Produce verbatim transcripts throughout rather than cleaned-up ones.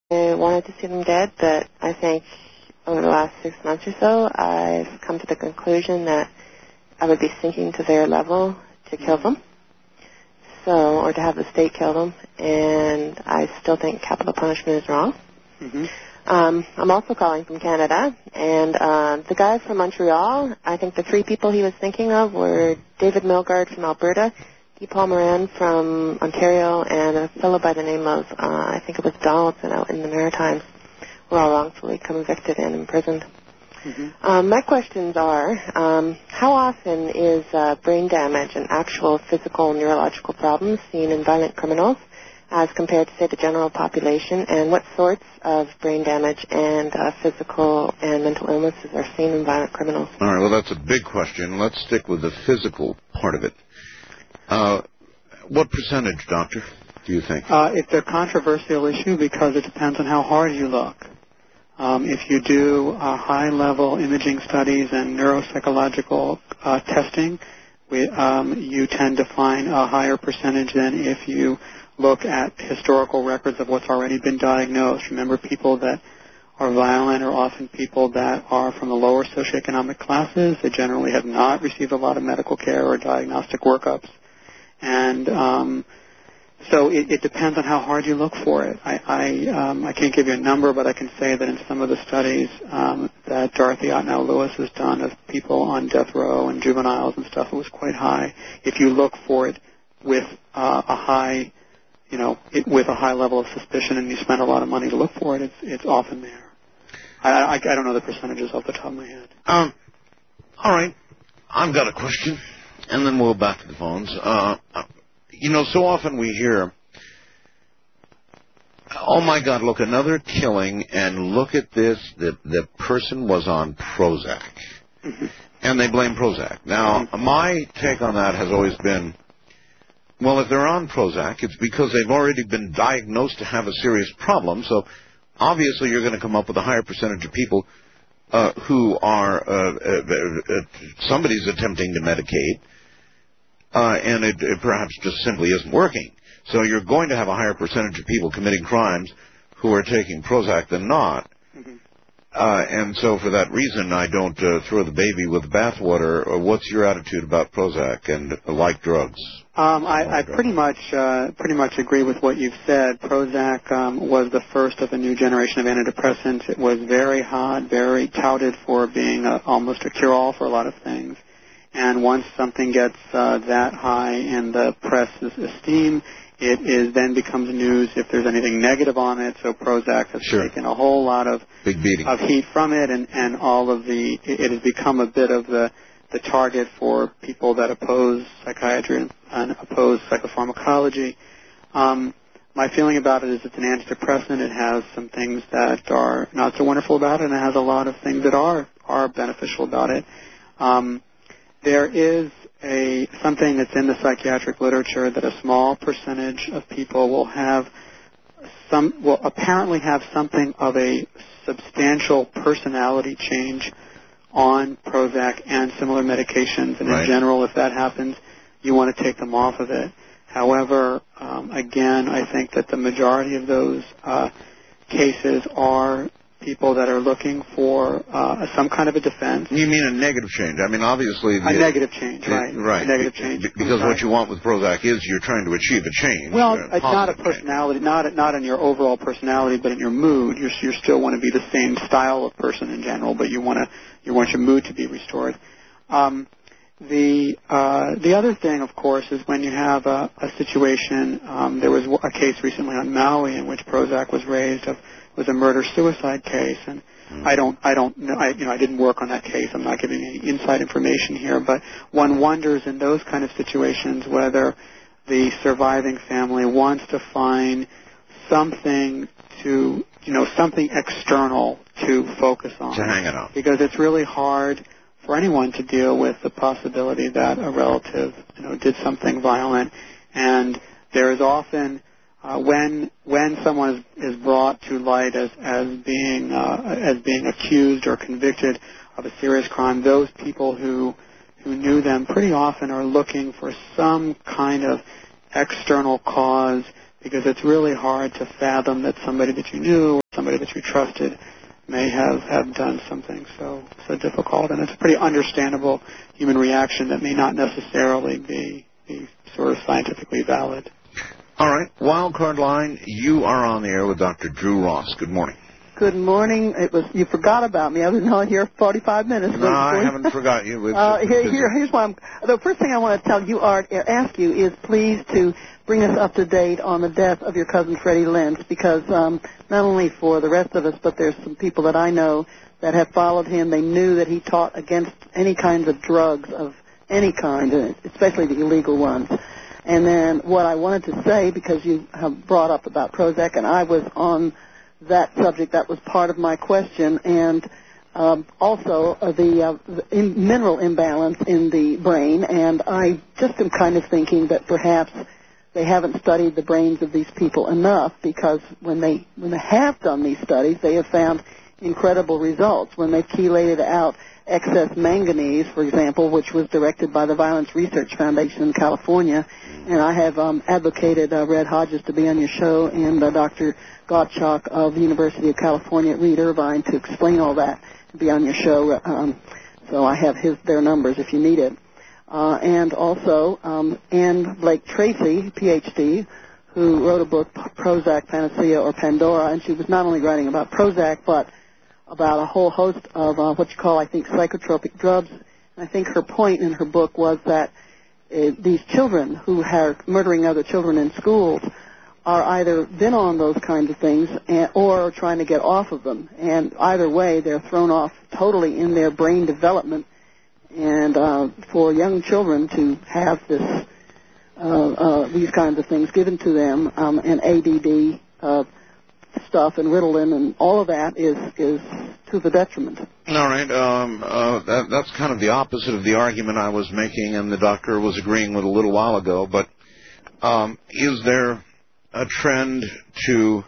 I wanted to see them dead, but I think over the last six months or so, I've come to the conclusion that I would be sinking to their level to kill them, so or to have the state kill them, and I still think capital punishment is wrong. Mm-hmm. Um, I'm also calling from Canada, and uh, the guy from Montreal, I think the three people he was thinking of were David Milgaard from Alberta, Guy Paul Morin from Ontario, and a fellow by the name of, uh, I think it was Donaldson out in the Maritimes, were all wrongfully convicted and imprisoned. Mm-hmm. Um, my questions are, um, how often is uh, brain damage and actual physical neurological problems seen in violent criminals as compared to, say, the general population, and what sorts of brain damage and uh, physical and mental illnesses are seen in violent criminals? All right, well, that's a big question. Let's stick with the physical part of it. Uh, what percentage, Doctor, do you think? Uh, it's a controversial issue because it depends on how hard you look. Um, if you do uh, high-level imaging studies and neuropsychological uh, testing, we, um, you tend to find a higher percentage than if you look at historical records of what's already been diagnosed. Remember, people that are violent are often people that are from the lower socioeconomic classes. They generally have not received a lot of medical care or diagnostic workups. And um, so it, it depends on how hard you look for it. I, I, um, I can't give you a number, but I can say that in some of the studies um, that Dorothy Otnow-Lewis has done of people on death row and juveniles and stuff, it was quite high. If you look for it with uh, a high you know, it, with a high level of suspicion and you spend a lot of money to look for it, it's, it's often there. I, I, I don't know the percentages off the top of my head. Um, all right. I've got a question, and then we'll go back to the phones. Uh, you know, so often we hear, oh, my God, look, another killing, and look at this, the, the person was on Prozac. Mm-hmm. And they blame Prozac. Now, mm-hmm. my take on that has always been, well, if they're on Prozac, it's because they've already been diagnosed to have a serious problem. So obviously you're going to come up with a higher percentage of people uh, who are, uh, uh, uh, somebody's attempting to medicate, uh, and it, it perhaps just simply isn't working. So you're going to have a higher percentage of people committing crimes who are taking Prozac than not. Mm-hmm. Uh, and so for that reason, I don't uh, throw the baby with the bathwater. What's your attitude about Prozac and uh, like drugs? Um, I, I pretty much uh, pretty much agree with what you've said. Prozac um, was the first of a new generation of antidepressants. It was very hot, very touted for being a, almost a cure-all for a lot of things. And once something gets uh, that high in the press's esteem, it is then becomes news if there's anything negative on it. So Prozac has sure. taken a whole lot of Big beating. of heat from it, and, and all of the it, it has become a bit of the the target for people that oppose psychiatry and, and oppose psychopharmacology. Um, my feeling about it is it's an antidepressant. It has some things that are not so wonderful about it, and it has a lot of things that are are beneficial about it. Um, there is a something that's in the psychiatric literature that a small percentage of people will have some will apparently have something of a substantial personality change on Prozac and similar medications, and right. in general, if that happens, you want to take them off of it. However, um, again, I think that the majority of those uh, cases are people that are looking for uh, some kind of a defense. You mean a negative change? I mean, obviously... The, a negative change, the, right. Right. A negative change. Because what you want with Prozac is you're trying to achieve a change. Well, a it's not a personality, not not in your overall personality, but in your mood. You you still want to be the same style of person in general, but you want to you want your mood to be restored. Um, the uh, the other thing, of course, is when you have a, a situation. Um, there was a case recently on Maui in which Prozac was raised of was a murder-suicide case, and mm. I don't, I don't know, I, you know, I didn't work on that case. I'm not giving any inside information here, but one wonders in those kind of situations whether the surviving family wants to find something to, you know, something external to focus on. To hang it on. Because it's really hard for anyone to deal with the possibility that a relative, you know, did something violent, and there is often Uh, when when someone is, is brought to light as as being uh, as being accused or convicted of a serious crime, those people who who knew them pretty often are looking for some kind of external cause because it's really hard to fathom that somebody that you knew or somebody that you trusted may have, have done something so so difficult. And it's a pretty understandable human reaction that may not necessarily be, be sort of scientifically valid. All right. Wildcard line, you are on the air with Doctor Drew Ross. Good morning. Good morning. It was you forgot about me. I was not here forty-five minutes. No, I haven't forgotten you. It's, uh, it's here, here, here's why I'm. The first thing I want to tell you, Art, ask you is please to bring us up to date on the death of your cousin Freddie Lentz, because um, not only for the rest of us, but there's some people that I know that have followed him. They knew that he taught against any kinds of drugs of any kind, especially the illegal ones. And then what I wanted to say, because you have brought up about Prozac, and I was on that subject, that was part of my question, and um, also uh, the, uh, the in mineral imbalance in the brain, and I just am kind of thinking that perhaps they haven't studied the brains of these people enough, because when they when they have done these studies, they have found incredible results. When they've chelated out excess manganese, for example, which was directed by the Violence Research Foundation in California, and I have um, advocated uh, Red Hodges to be on your show, and uh, Doctor Gottschalk of the University of California at Reed Irvine to explain all that, to be on your show. Um, so I have his their numbers if you need it. Uh, and also um, Anne Blake Tracy, P H D, who wrote a book, Prozac, Panacea, or Pandora, and she was not only writing about Prozac, but about a whole host of uh, what you call, I think, psychotropic drugs. And I think her point in her book was that uh, these children who are murdering other children in schools are either been on those kinds of things and, or are trying to get off of them. And either way, they're thrown off totally in their brain development. And uh, for young children to have this, uh, uh, these kinds of things given to them, um, and A D D uh, stuff and Ritalin and all of that is is to the detriment. All right. Um, uh, that, that's kind of the opposite of the argument I was making, and the doctor was agreeing with a little while ago. But um, is there a trend to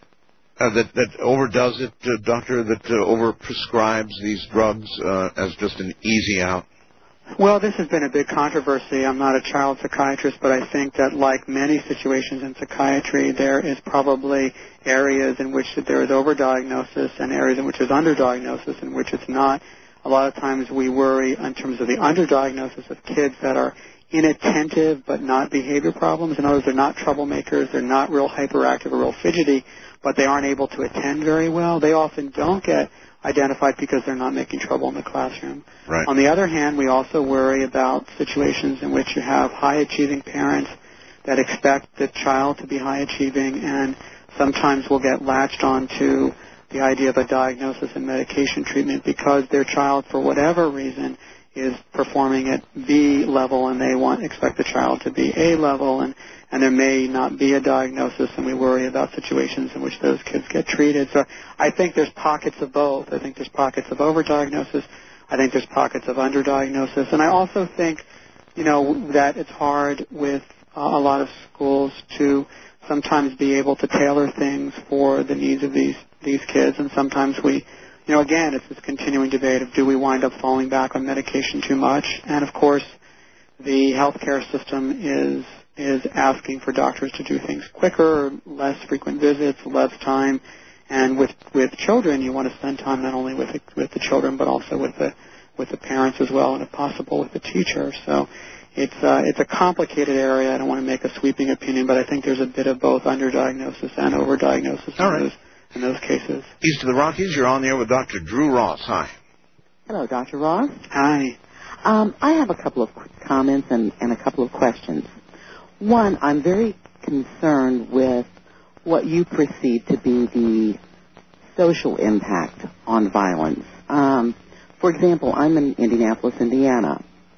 uh, that that overdoes it, uh, doctor, that uh, overprescribes these drugs uh, as just an easy out? Well, this has been a big controversy. I'm not a child psychiatrist, but I think that like many situations in psychiatry, there is probably areas in which there is overdiagnosis and areas in which there's underdiagnosis in which it's not. A lot of times we worry in terms of the underdiagnosis of kids that are inattentive but not behavior problems. In other words, they're not troublemakers, they're not real hyperactive or real fidgety, but they aren't able to attend very well. They often don't get identified because they're not making trouble in the classroom. Right. On the other hand, we also worry about situations in which you have high-achieving parents that expect the child to be high-achieving, and sometimes will get latched onto the idea of a diagnosis and medication treatment because their child, for whatever reason, is performing at B level, and they want expect the child to be A level, and and there may not be a diagnosis, and we worry about situations in which those kids get treated. So I think there's pockets of both. I think there's pockets of overdiagnosis. I think there's pockets of underdiagnosis. And I also think, you know, that it's hard with uh, a lot of schools to sometimes be able to tailor things for the needs of these, these kids. And sometimes we, you know, again, it's this continuing debate of do we wind up falling back on medication too much? And, of course, the healthcare system is is asking for doctors to do things quicker, less frequent visits, less time. And with with children, you want to spend time not only with the, with the children, but also with the with the parents as well, and if possible, with the teacher. So it's uh, it's a complicated area. I don't want to make a sweeping opinion, but I think there's a bit of both underdiagnosis and overdiagnosis All in, right. those, in those cases. East of the Rockies, you're on the air with Doctor Drew Ross. Hi. Hello, Doctor Ross. Hi. Um, I have a couple of quick comments and, and a couple of questions. One, I'm very concerned with what you perceive to be the social impact on violence. Um, for example, I'm in Indianapolis, Indiana,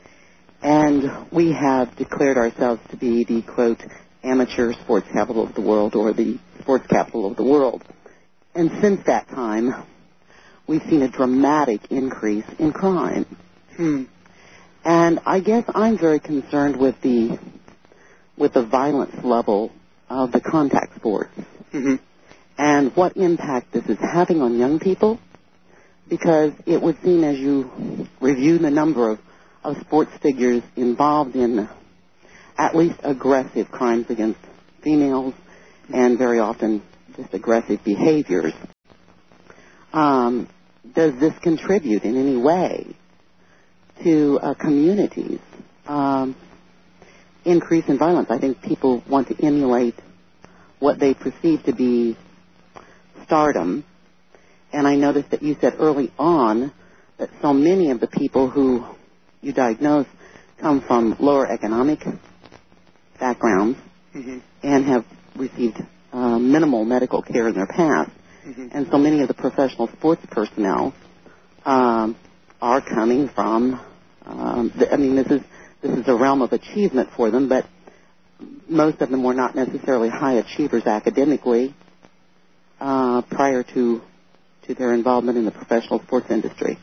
and we have declared ourselves to be the, quote, amateur sports capital of the world, or the sports capital of the world. And since that time, we've seen a dramatic increase in crime. Hmm. And I guess I'm very concerned with the with the violence level of the contact sports, Mm-hmm. and what impact this is having on young people, because it would seem, as you review the number of, of sports figures involved in at least aggressive crimes against females and very often just aggressive behaviors. Um, does this contribute in any way to uh, communities' um, increase in violence? I think people want to emulate what they perceive to be stardom. And I noticed that you said early on that so many of the people who you diagnose come from lower economic backgrounds mm-hmm. and have received uh, minimal medical care in their past. Mm-hmm. And so many of the professional sports personnel um, are coming from, um, the, I mean, this is this is a realm of achievement for them, but most of them were not necessarily high achievers academically uh, prior to to their involvement in the professional sports industry.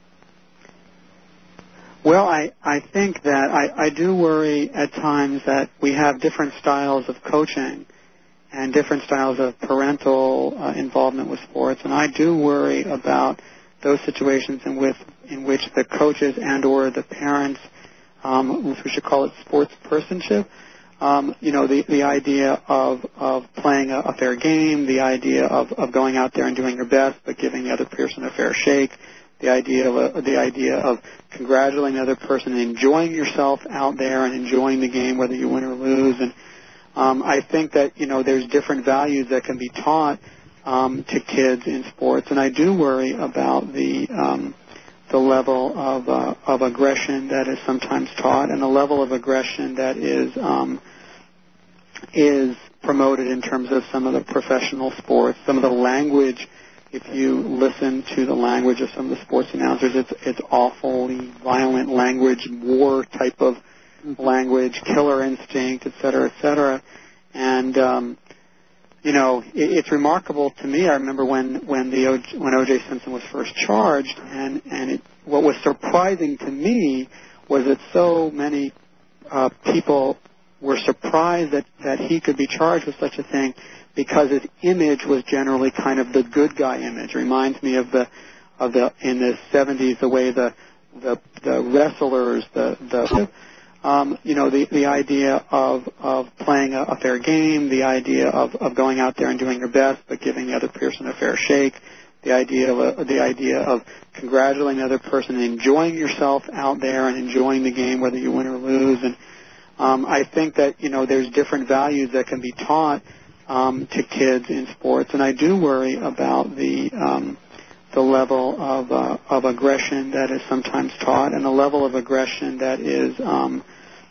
Well, I, I think that I, I do worry at times that we have different styles of coaching and different styles of parental uh, involvement with sports, and I do worry about those situations in which, in which the coaches and or the parents, um, we should call it sports personship, um, you know, the, the idea of, of playing a, a fair game, the idea of, of going out there and doing your best but giving the other person a fair shake, the idea of uh, the idea of congratulating the other person and enjoying yourself out there and enjoying the game whether you win or lose. And um, I think that, you know, there's different values that can be taught um, to kids in sports, and I do worry about the um, the level of uh, of aggression that is sometimes taught and the level of aggression that is um, is promoted in terms of some of the professional sports, some of the language. If you listen to the language of some of the sports announcers, it's it's awfully violent language, war type of language, killer instinct, et cetera, et cetera. And um, you know, it, it's remarkable to me. I remember when when the o, when O J Simpson was first charged, and and it, what was surprising to me was that so many uh, people were surprised that that he could be charged with such a thing, because his image was generally kind of the good guy image. It reminds me of the of the in the seventies, the way the the, the wrestlers, the the um, you know the the idea of of playing a, a fair game, the idea of, of going out there and doing your best but giving the other person a fair shake, the idea of a, the idea of congratulating the other person and enjoying yourself out there and enjoying the game whether you win or lose. And um, I think that, you know, there's different values that can be taught Um, to kids in sports, and I do worry about the um, the level of uh, of aggression that is sometimes taught and the level of aggression that is um,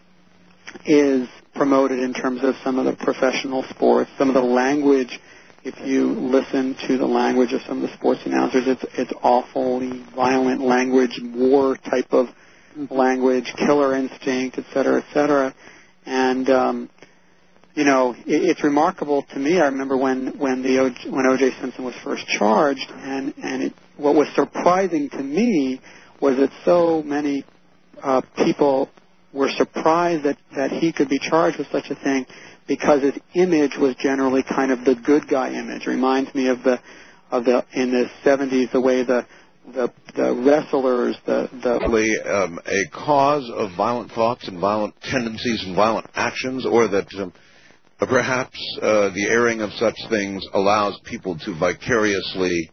is promoted in terms of some of the professional sports, some of the language. If you listen to the language of some of the sports announcers, it's it's awfully violent language, war type of language, killer instinct, et cetera, et cetera, and um, You know, it, it's remarkable to me. I remember when when the o, when O J Simpson was first charged, and and it, what was surprising to me was that so many uh, people were surprised that that he could be charged with such a thing, because his image was generally kind of the good guy image. It reminds me of the of the in the seventies, the way the the the wrestlers, the the um, a cause of violent thoughts and violent tendencies and violent actions, or that. Um, Perhaps uh, the airing of such things allows people to vicariously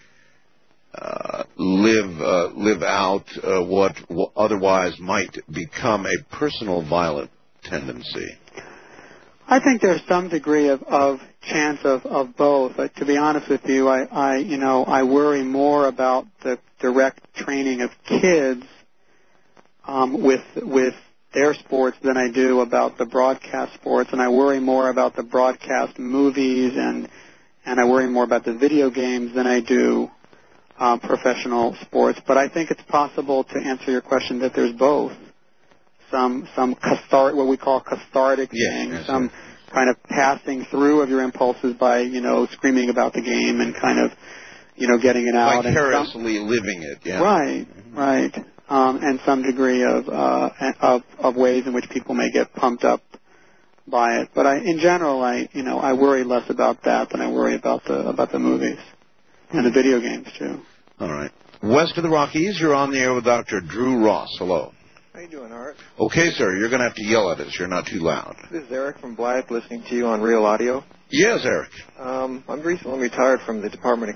uh, live uh, live out uh, what w- otherwise might become a personal violent tendency. I think there's some degree of, of chance of, of both. But to be honest with you, I, I you know I worry more about the direct training of kids um, with with. their sports than I do about the broadcast sports, and I worry more about the broadcast movies, and and I worry more about the video games than I do uh, professional sports. But I think it's possible, to answer your question, that there's both. Some some cathartic, what we call cathartic yes, things, yes, some yes. kind of passing through of your impulses by, you know, screaming about the game and kind of, you know, getting it out. Vicariously and some, living it, yeah. Right, right. Um, and some degree of, uh, of of ways in which people may get pumped up by it. But I, in general, I you know I worry less about that than I worry about the about the movies and the video games too. All right. West of the Rockies, you're on the air with Doctor Drew Ross. Hello. How you doing, Art? Okay, sir. You're going to have to yell at us. You're not too loud. This is Eric from Blythe, listening to you on Real Audio. Yes, Eric. Um, I'm recently retired from the Department of